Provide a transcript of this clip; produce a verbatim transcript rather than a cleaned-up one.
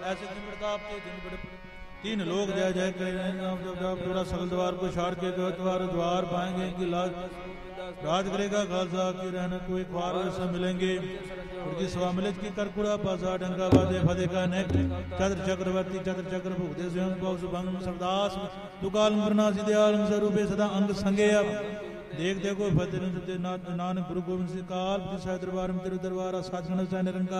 ऐसे दिन प्रताप के दिन बड़े तीन लोग जय जय करे पूरा सकल द्वार को छाड़ के द्वार द्वार पाएंगे कि लाज राज करेगा खालसा की रहना कोई ख्वार ऐसा मिलेंगे उनकी स्वामिलित की करकुड़ा पासा डंका बाजे फते का नेक चंद्र चक्रवर्ती चंद्र चक्र भुगते स्वयं बहु भंग सरदास दुकाल मुरनासी दयाल स्वरूपे सदा अंग संगे देख देखो फतेह नानक गुरु गोविंद सिंह काल दरबार में तेरे दरबार साधन निरंकार